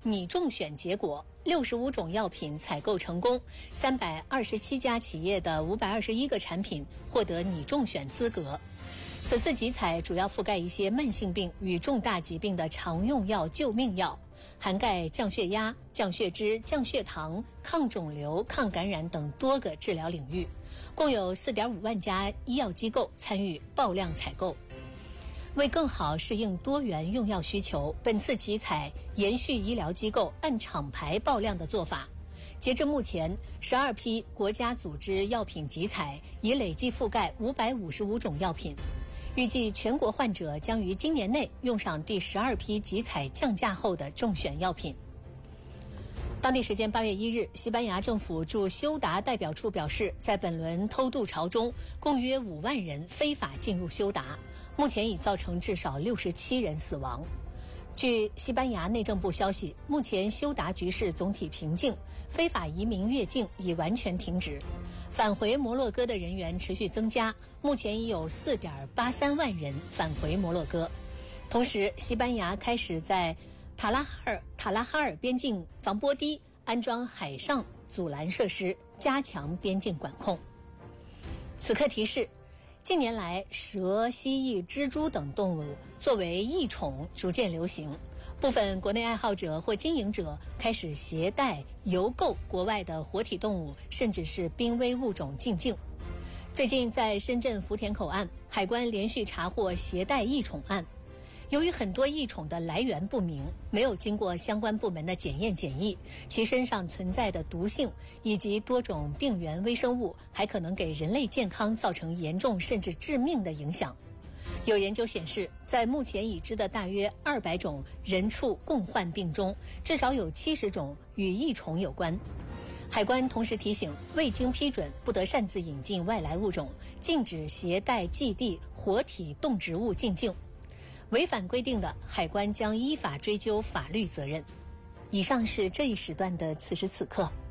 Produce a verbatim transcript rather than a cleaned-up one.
拟中选结果，六十五种药品采购成功，三百二十七家企业的五百二十一个产品获得拟中选资格。此次集采主要覆盖一些慢性病与重大疾病的常用药、救命药，涵盖降血压、降血脂、降血糖、抗肿瘤、抗感染等多个治疗领域，共有 四点五万家医药机构参与爆量采购。为更好适应多元用药需求，本次集采延续医疗机构按厂牌爆量的做法。截至目前，十二批国家组织药品集采已累计覆盖五百五十五种药品，预计全国患者将于今年内用上第十二批集采降价后的中选药品。当地时间八月一日，西班牙政府驻休达代表处表示，在本轮偷渡潮中，共约五万人非法进入休达，目前已造成至少六十七人死亡。据西班牙内政部消息，目前休达局势总体平静，非法移民越境已完全停止。返回摩洛哥的人员持续增加，目前已有 四点八三万人返回摩洛哥。同时，西班牙开始在塔拉哈尔塔拉哈尔边境防波堤安装海上阻拦设施，加强边境管控。此刻提示，近年来蛇、蜥蜴、蜘蛛等动物作为异宠逐渐流行，部分国内爱好者或经营者开始携带、邮购国外的活体动物，甚至是濒危物种进境。最近在深圳福田口岸，海关连续查获携带异宠案。由于很多异宠的来源不明，没有经过相关部门的检验检疫，其身上存在的毒性以及多种病原微生物还可能给人类健康造成严重甚至致命的影响。有研究显示，在目前已知的大约二百种人畜共患病中，至少有七十种与异宠有关。海关同时提醒，未经批准不得擅自引进外来物种，禁止携带寄递活体动植物进境。违反规定的，海关将依法追究法律责任。以上是这一时段的此时此刻。